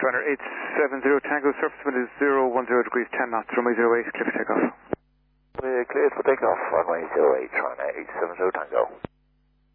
Runner 870 Tango, surface wind is 010 degrees, 10 knots, runway 08, clear for takeoff. We're cleared for takeoff, runway 08, Runner 870 Tango.